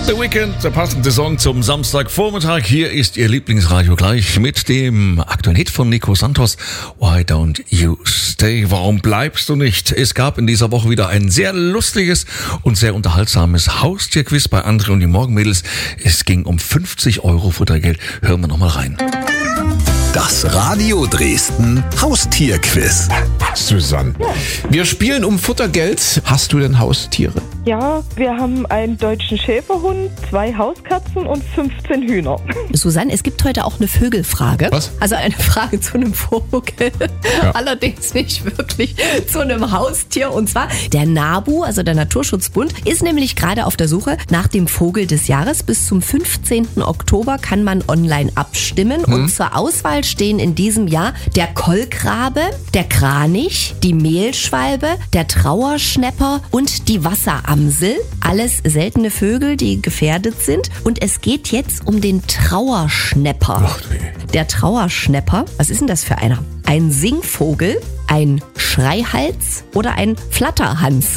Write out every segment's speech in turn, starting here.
The Weeknd, der passende Song zum Samstagvormittag. Hier ist Ihr Lieblingsradio gleich mit dem aktuellen Hit von Nico Santos. Why don't you stay? Warum bleibst du nicht? Es gab in dieser Woche wieder ein sehr lustiges und sehr unterhaltsames Haustierquiz bei André und die Morgenmädels. Es ging um 50 € Futtergeld. Hören wir nochmal rein. Das Radio Dresden Haustierquiz. Susanne, wir spielen um Futtergeld. Hast du denn Haustiere? Ja, wir haben einen deutschen Schäferhund, 2 Hauskatzen und 15 Hühner. Susanne, es gibt heute auch eine Vögelfrage. Was? Also eine Frage zu einem Vogel. Ja. Allerdings nicht wirklich zu einem Haustier. Und zwar der NABU, also der Naturschutzbund, ist nämlich gerade auf der Suche nach dem Vogel des Jahres. Bis zum 15. Oktober kann man online abstimmen. Und zur Auswahl stehen in diesem Jahr der Kolkrabe, der Kranich, die Mehlschwalbe, der Trauerschnäpper und die Wasseramsel. Alles seltene Vögel, die gefährdet sind. Und es geht jetzt um den Trauerschnäpper. Ach, nee. Der Trauerschnäpper, was ist denn das für einer? Ein Singvogel, ein Schreihals oder ein Flatterhans?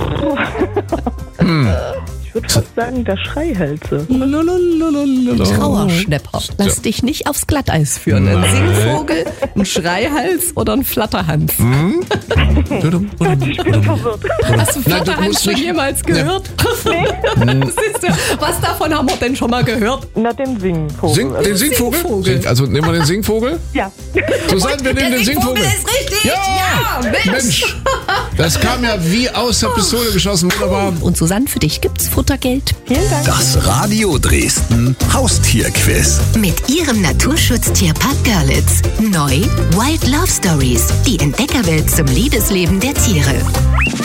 Ich würde fast sagen, der Schreihälse. Trauerschnäpper. Lass dich nicht aufs Glatteis führen. Ein Singvogel, ein Schreihals oder ein Flatterhans. Ich bin verwirrt. Hast du Flatterhans schon jemals gehört? Siehst du, was davon haben wir denn schon mal gehört? Na, den Singvogel. Den Singvogel? Singvogel. Also nehmen wir den Singvogel? Ja. Susanne, wir nehmen den Singvogel. ist richtig! Ja, Mensch! Das kam ja wie aus der Pistole geschossen. Wunderbar. Und Susanne, für dich gibt's Futtergeld. Vielen Dank. Das Radio Dresden Haustierquiz. Mit ihrem Naturschutz-Tierpark Görlitz. Neu Wild Love Stories. Die Entdeckerwelt zum Liebesleben der Tiere.